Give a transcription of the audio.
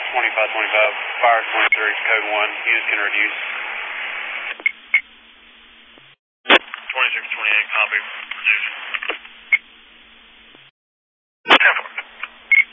2525, fire 23, code 1, units can reduce. 2628, copy, reduce.